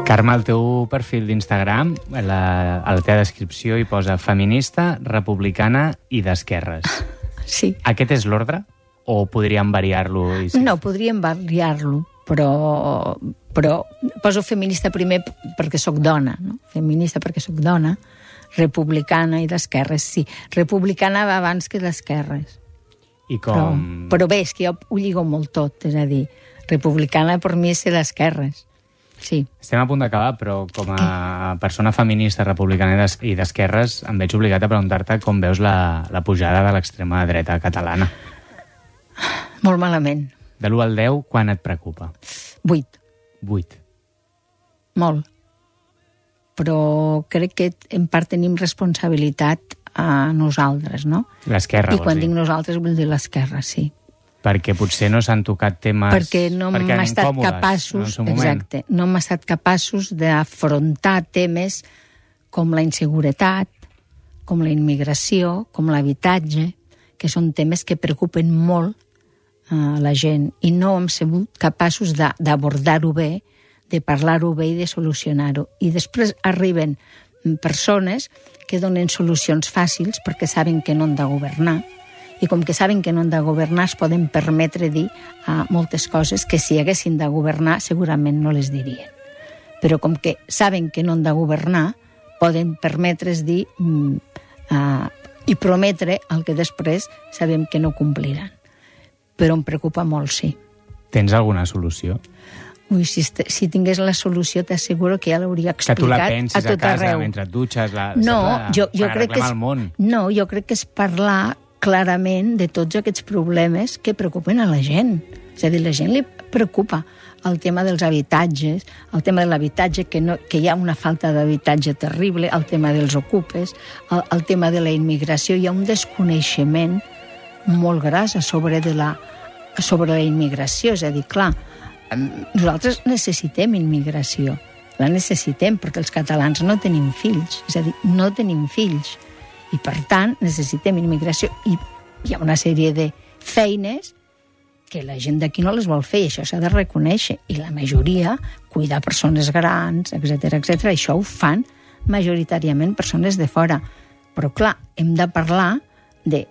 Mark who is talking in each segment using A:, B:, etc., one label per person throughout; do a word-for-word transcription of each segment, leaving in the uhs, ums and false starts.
A: Carme, al teu perfil d'Instagram, a la, a la teva descripció hi posa feminista, republicana i d'esquerres.
B: Sí.
A: Aquest és l'ordre? O podríem variar-lo? I sí?
B: No, podríem variar-lo, però, però poso feminista primer perquè sóc dona, no? Feminista perquè sóc dona, republicana i d'esquerres, sí. Republicana va abans que d'esquerres.
A: I com...
B: Però, però bé, és que jo ho lligo molt tot, és a dir, republicana per mi és ser d'esquerres. Sí.
A: Estem a punt d'acabar, però com a persona feminista, republicana i d'esquerres em veig obligat a preguntar-te com veus la, la pujada de l'extrema dreta catalana.
B: Molt malament.
A: De l'u al deu, quan et preocupa?
B: Vuit.
A: Vuit.
B: Molt. Però crec que en part tenim responsabilitat a nosaltres, no?
A: L'esquerra,
B: I quan
A: vols dir?
B: dic nosaltres vull dir l'esquerra, sí.
A: Perquè potser no s'han tocat temes...
B: Perquè no hem estat capaços,
A: no
B: exacte, no hem estat capaços d'afrontar temes com la inseguretat, com la immigració, com l'habitatge, que són temes que preocupen molt a la gent i no hem sigut capaços d'abordar-ho bé, de parlar-ho bé i de solucionar-ho. I després arriben persones que donen solucions fàcils perquè saben que no han de governar, i com que saben que no han de governar es poden permetre dir uh, moltes coses que si haguessin de governar segurament no les dirien. Però com que saben que no han de governar poden permetre's dir mm, uh, i prometre el que després sabem que no compliran. Però em preocupa molt, sí.
A: Tens alguna solució?
B: Ui, si, si tingués la solució t'asseguro que ja l'hauria explicat a tot arreu.
A: Que tu la pensis a, a casa arreu. Mentre et dutxes, la,
B: no,
A: la,
B: jo, jo crec que és,
A: el món.
B: No, jo crec que és parlar clarament de tots aquests problemes que preocupen a la gent. És a dir, la gent li preocupa el tema dels habitatges, el tema de l'habitatge, que, no, que hi ha una falta d'habitatge terrible, el tema dels ocupes, el, el tema de la immigració. Hi ha un desconeixement molt gras a sobre de la, a sobre la immigració. És a dir, clar, nosaltres necessitem immigració. La necessitem perquè els catalans no tenim fills. És a dir, no tenim fills. I, per tant, necessitem immigració. I hi ha una sèrie de feines que la gent d'aquí no les vol fer, i això s'ha de reconèixer. I la majoria, cuidar persones grans, etcètera, etcètera, això ho fan majoritàriament persones de fora. Però, clar, hem de parlar de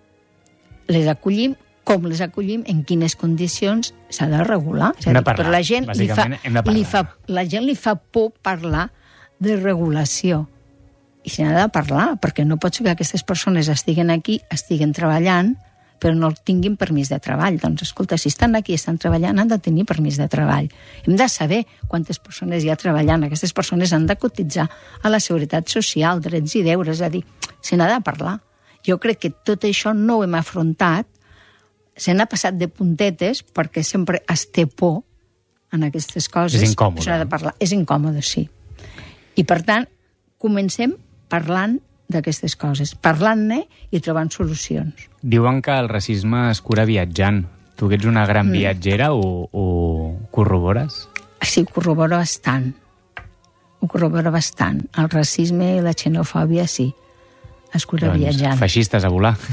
B: les acollim, com les acollim, en quines condicions s'ha de regular. És a dir,
A: parlar,
B: però la gent li fa, li fa, la gent li fa por parlar de regulació. I se n'ha de parlar, perquè no pot ser que aquestes persones estiguen aquí, estiguen treballant, però no tinguin permís de treball. Doncs, escolta, si estan aquí i estan treballant, han de tenir permís de treball. Hem de saber quantes persones hi ha treballant. Aquestes persones han de cotitzar a la Seguretat Social, drets i deures, és a dir, se n'ha de parlar. Jo crec que tot això no ho hem afrontat, se n'ha passat de puntetes, perquè sempre es té por en aquestes coses.
A: És incòmode.
B: S'ha de parlar. És incòmode, sí. I, per tant, comencem parlant d'aquestes coses, parlant-ne i trobant solucions.
A: Diuen que el racisme es cura viatjant. Tu que ets una gran mm. viatgera, ho, ho corrobores?
B: Sí, ho corroboro bastant. Ho corroboro bastant. El racisme i la xenofòbia, sí. Es cura doncs, viatjant.
A: Feixistes a volar.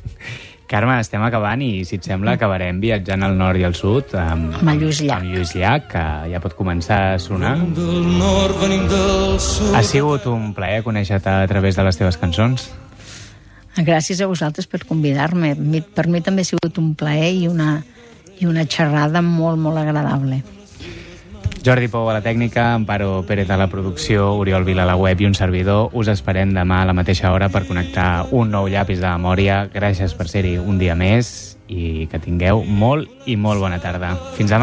A: Carme, estem acabant i, si et sembla, acabarem viatjant al nord i al sud amb,
B: amb el Lluís Llach.
A: Amb Lluís Llach, que ja pot començar a sonar. Del nord, venim del sud. Ha sigut un plaer conèixer-te a través de les teves cançons.
B: Gràcies a vosaltres per convidar-me. Per mi també ha sigut un plaer i una, i una xerrada molt, molt agradable.
A: Jordi Pou a la tècnica, Amparo Pérez a la producció, Oriol Vila a la web i un servidor. Us esperem demà a la mateixa hora per connectar un nou llapis de memòria. Gràcies per ser-hi un dia més i que tingueu molt i molt bona tarda. Fins demà.